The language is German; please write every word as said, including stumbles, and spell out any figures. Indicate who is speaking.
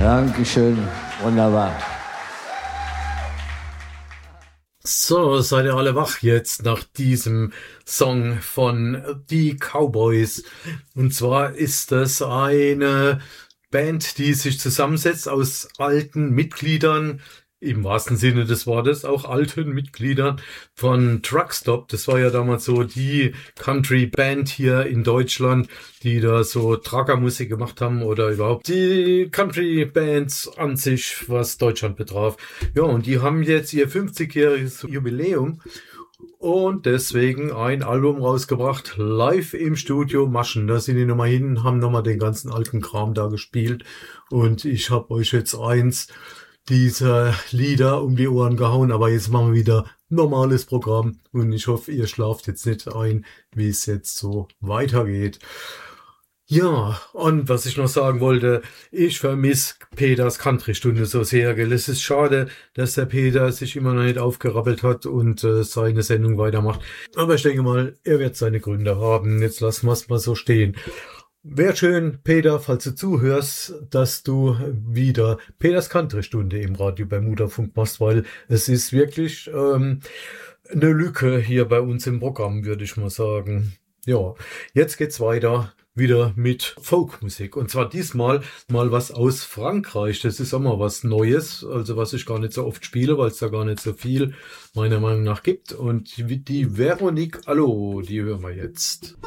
Speaker 1: Dankeschön, wunderbar.
Speaker 2: So, seid ihr alle wach jetzt nach diesem Song von die Cowboys. Und zwar ist das eine Band, die sich zusammensetzt aus alten Mitgliedern, im wahrsten Sinne des Wortes, auch alten Mitgliedern von Truckstop. Das war ja damals so die Country-Band hier in Deutschland, die da so Truckermusik gemacht haben oder überhaupt die Country-Bands an sich, was Deutschland betraf. Ja, und die haben jetzt ihr fünfzigjähriges Jubiläum und deswegen ein Album rausgebracht, live im Studio Maschen. Da sind die nochmal hin, haben nochmal den ganzen alten Kram da gespielt und ich habe euch jetzt eins dieser Lieder um die Ohren gehauen, aber jetzt machen wir wieder normales Programm und ich hoffe, ihr schlaft jetzt nicht ein, wie es jetzt so weitergeht. Ja, und was ich noch sagen wollte, ich vermisse Peters Country-Stunde so sehr, gell. Es ist schade, dass der Peter sich immer noch nicht aufgerappelt hat und äh, seine Sendung weitermacht. Aber ich denke mal, er wird seine Gründe haben. Jetzt lassen wir es mal so stehen. Wäre schön, Peter, falls du zuhörst, dass du wieder Peters Country-Stunde im Radio bei Mutterfunk machst, weil es ist wirklich ähm, eine Lücke hier bei uns im Programm, würde ich mal sagen. Ja, jetzt geht's weiter wieder mit Folkmusik. Und zwar diesmal mal was aus Frankreich. Das ist auch mal was Neues, also was ich gar nicht so oft spiele, weil es da gar nicht so viel meiner Meinung nach gibt. Und die Veronique Allo, die hören wir jetzt.